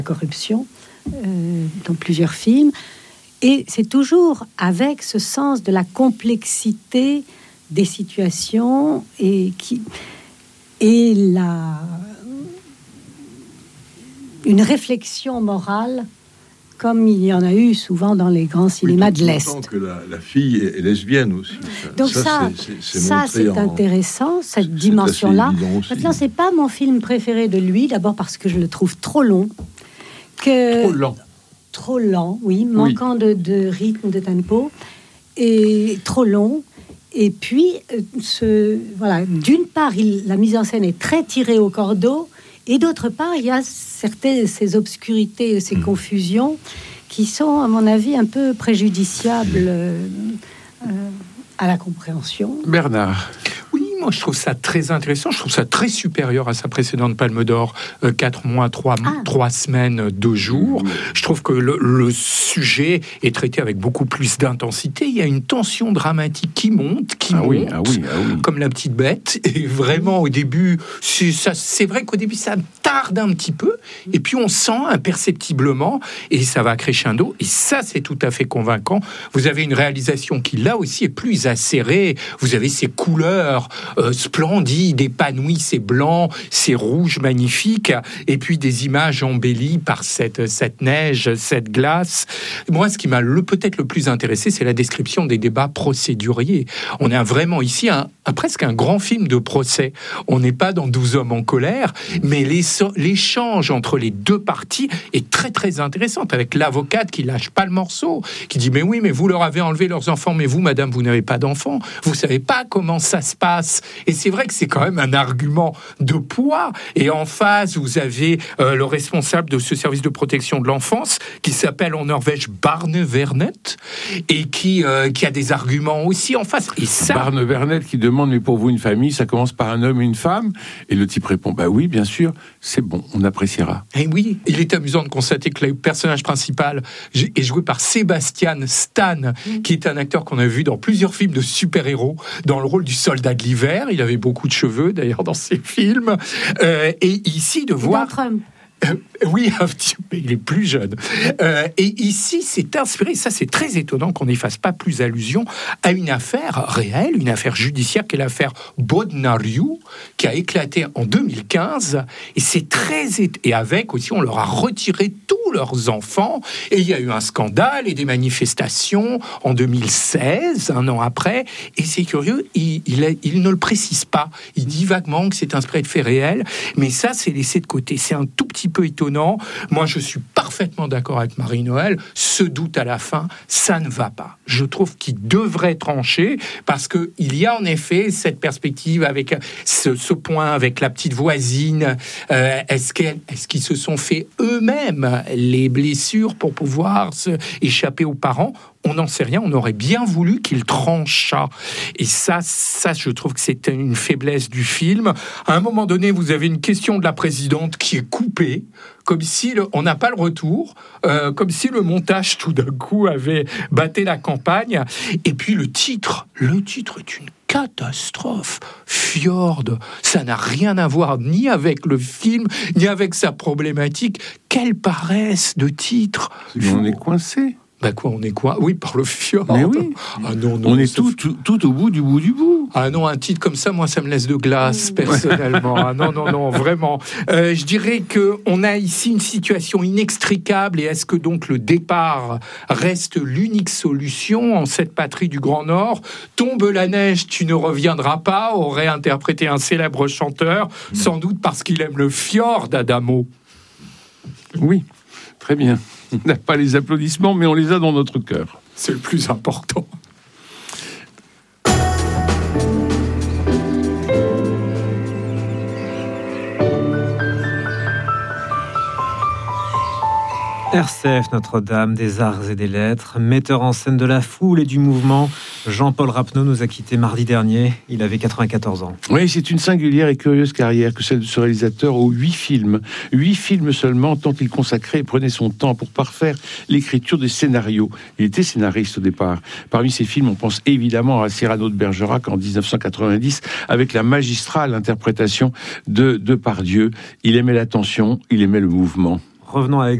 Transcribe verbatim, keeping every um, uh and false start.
corruption euh, dans plusieurs films. Et c'est toujours avec ce sens de la complexité des situations et, qui, et la, une réflexion morale, comme il y en a eu souvent dans les grands cinémas oui, de l'Est. Que la, la fille est lesbienne aussi. Donc ça, ça, c'est, c'est, c'est, ça, c'est en... intéressant, cette c'est dimension-là. Maintenant, c'est pas mon film préféré de lui, d'abord parce que je le trouve trop long. Que... Trop lent. Trop lent, oui, manquant oui. De, de rythme, de tempo, et trop long. Et puis, ce, voilà, d'une part, il, la mise en scène est très tirée au cordeau, et d'autre part, il y a certaines ces obscurités, ces mmh. confusions, qui sont, à mon avis, un peu préjudiciables euh, euh, à la compréhension. Bernard. Moi, je trouve ça très intéressant. Je trouve ça très supérieur à sa précédente Palme d'Or, euh, quatre mois, trois, ah. trois semaines, deux jours. Je trouve que le, le sujet est traité avec beaucoup plus d'intensité. Il y a une tension dramatique qui monte, qui ah monte, oui, ah oui, ah oui. comme la petite bête. Et vraiment, au début, c'est, ça, c'est vrai qu'au début, ça tarde un petit peu. Et puis, on sent imperceptiblement, et ça va crescendo. Et ça, c'est tout à fait convaincant. Vous avez une réalisation qui, là aussi, est plus acérée. Vous avez ces couleurs Euh, splendide, épanoui, c'est blanc, c'est rouge, magnifique, et puis des images embellies par cette, cette neige, cette glace. Moi, ce qui m'a le, peut-être le plus intéressé, c'est la description des débats procéduriers. On a vraiment ici un, un, presque un grand film de procès. On n'est pas dans douze hommes en colère, mais les, l'échange entre les deux parties est très, très intéressant, avec l'avocate qui lâche pas le morceau, qui dit « Mais oui, mais vous leur avez enlevé leurs enfants, mais vous, madame, vous n'avez pas d'enfants. Vous savez pas comment ça se passe. » Et c'est vrai que c'est quand même un argument de poids. Et en face, vous avez euh, le responsable de ce service de protection de l'enfance qui s'appelle en Norvège Barnevernet et qui, euh, qui a des arguments aussi en face. Et ça... Barnevernet qui demande, mais pour vous, une famille, ça commence par un homme et une femme? Et le type répond, bah oui, bien sûr, c'est bon, on appréciera. Et oui, il est amusant de constater que le personnage principal est joué par Sebastian Stan, qui est un acteur qu'on a vu dans plusieurs films de super-héros, dans le rôle du soldat de l'hiver. Il avait beaucoup de cheveux, d'ailleurs, dans ses films. Euh, et ici, de voir... Euh, oui, un petit peu, il est plus jeune. Euh, et ici, c'est inspiré, ça c'est très étonnant qu'on n'y fasse pas plus allusion à une affaire réelle, une affaire judiciaire qui est l'affaire Bodnariu, qui a éclaté en deux mille quinze. Et c'est très... Et avec aussi, on leur a retiré tous leurs enfants. Et il y a eu un scandale et des manifestations en deux mille seize, un an après. Et c'est curieux, il, il, a, il ne le précise pas. Il dit vaguement que c'est inspiré de faits réels. Mais ça, c'est laissé de côté. C'est un tout petit peu étonnant. Moi, je suis parfaitement d'accord avec Marie-Noël. Ce doute à la fin, ça ne va pas. Je trouve qu'il devrait trancher parce qu'il y a en effet cette perspective avec ce, ce point avec la petite voisine. Euh, est-ce, est-ce qu'ils se sont fait eux-mêmes les blessures pour pouvoir se échapper aux parents? On n'en sait rien, on aurait bien voulu qu'il tranchât. Et ça, ça, je trouve que c'est une faiblesse du film. À un moment donné, vous avez une question de la présidente qui est coupée, comme si le, on n'a pas le retour, euh, comme si le montage, tout d'un coup, avait batté la campagne. Et puis le titre, le titre est une catastrophe. Fjord, ça n'a rien à voir ni avec le film, ni avec sa problématique. Quelle paresse de titre. Mais on est coincé. Bah quoi, on est quoi? Oui, par le fjord. Mais oui. Ah non, non, on est tout, tout, tout au bout du bout du bout. Ah non, un titre comme ça, moi, ça me laisse de glace, personnellement. Ah non, non, non, vraiment. Euh, je dirais qu'on a ici une situation inextricable. Et est-ce que donc le départ reste l'unique solution en cette patrie du Grand Nord? Tombe la neige, tu ne reviendras pas, aurait interprété un célèbre chanteur, sans doute parce qu'il aime le fjord d'Adamo. Oui, très bien. On n'a pas les applaudissements, mais on les a dans notre cœur. C'est le plus important. R C F Notre-Dame, des arts et des lettres, metteur en scène de la foule et du mouvement, Jean-Paul Rapneau nous a quittés mardi dernier. Il avait quatre-vingt-quatorze ans. Oui, c'est une singulière et curieuse carrière que celle de ce réalisateur aux huit films. Huit films seulement, tant il consacrait et prenait son temps pour parfaire l'écriture des scénarios. Il était scénariste au départ. Parmi ces films, on pense évidemment à Cyrano de Bergerac en dix-neuf cent quatre-vingt-dix, avec la magistrale interprétation de Depardieu. Il aimait la tension, il aimait le mouvement. Revenons avec